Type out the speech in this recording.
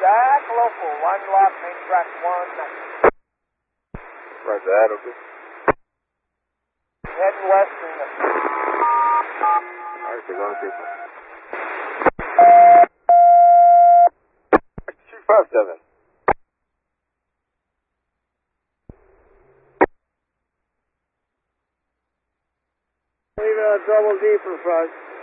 Jack local, one lock, main track 190. Roger that, okay. Heading western. Alright, they're going to 257. Leave a double D for front.